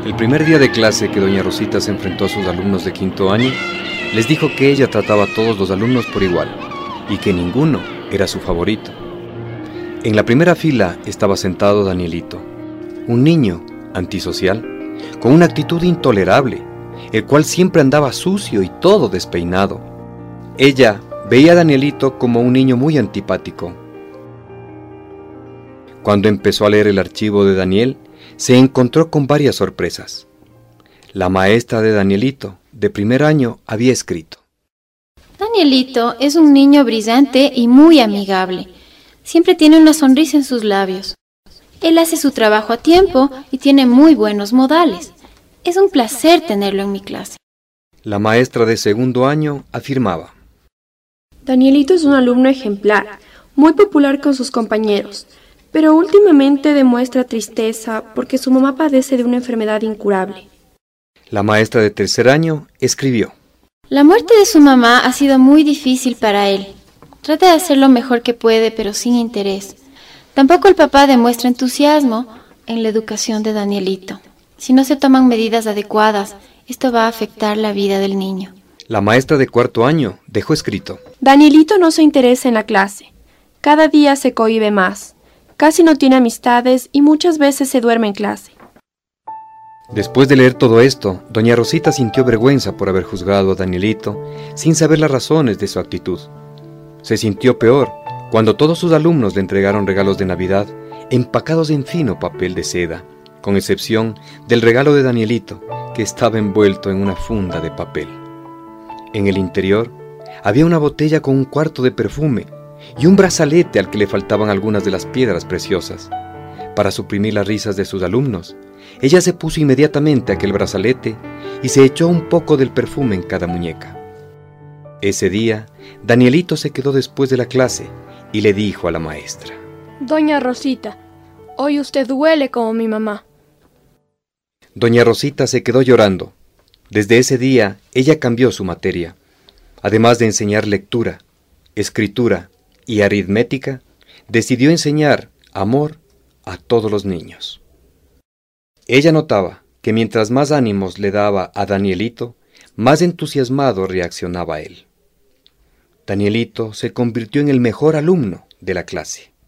El primer día de clase que doña Rosita se enfrentó a sus alumnos de quinto año, les dijo que ella trataba a todos los alumnos por igual y que ninguno era su favorito. En la primera fila estaba sentado Danielito, un niño antisocial, con una actitud intolerable, el cual siempre andaba sucio y todo despeinado. Ella veía a Danielito como un niño muy antipático. Cuando empezó a leer el archivo de Daniel, se encontró con varias sorpresas. La maestra de Danielito, de primer año, había escrito: Danielito es un niño brillante y muy amigable. Siempre tiene una sonrisa en sus labios. Él hace su trabajo a tiempo y tiene muy buenos modales. Es un placer tenerlo en mi clase. La maestra de segundo año afirmaba: Danielito es un alumno ejemplar, muy popular con sus compañeros, pero últimamente demuestra tristeza porque su mamá padece de una enfermedad incurable. La maestra de tercer año escribió: La muerte de su mamá ha sido muy difícil para él. Trata de hacer lo mejor que puede, pero sin interés. Tampoco el papá demuestra entusiasmo en la educación de Danielito. Si no se toman medidas adecuadas, esto va a afectar la vida del niño. La maestra de cuarto año dejó escrito: Danielito no se interesa en la clase. Cada día se cohíbe más. Casi no tiene amistades y muchas veces se duerme en clase. Después de leer todo esto, doña Rosita sintió vergüenza por haber juzgado a Danielito sin saber las razones de su actitud. Se sintió peor cuando todos sus alumnos le entregaron regalos de Navidad empacados en fino papel de seda, con excepción del regalo de Danielito, que estaba envuelto en una funda de papel. En el interior había una botella con un cuarto de perfume y un brazalete al que le faltaban algunas de las piedras preciosas. Para suprimir las risas de sus alumnos, ella se puso inmediatamente aquel brazalete y se echó un poco del perfume en cada muñeca. Ese día, Danielito se quedó después de la clase y le dijo a la maestra: Doña Rosita, hoy usted huele como mi mamá. Doña Rosita se quedó llorando. Desde ese día, ella cambió su materia. Además de enseñar lectura, escritura y aritmética, decidió enseñar amor a todos los niños. Ella notaba que mientras más ánimos le daba a Danielito, más entusiasmado reaccionaba él. Danielito se convirtió en el mejor alumno de la clase.